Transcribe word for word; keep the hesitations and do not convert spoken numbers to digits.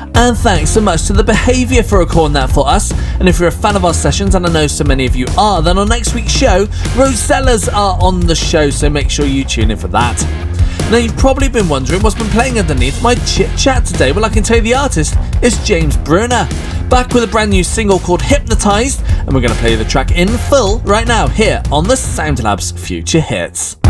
And thanks so much to The Behaviour for recording that for us. And if you're a fan of our sessions, and I know so many of you are, then on next week's show, Rosellas are on the show, so make sure you tune in for that. Now, you've probably been wondering what's been playing underneath my chit-chat today. Well, I can tell you the artist is James Bruner, back with a brand new single called Hypnotised, and we're going to play the track in full right now here on the Sound Labs Future Hits.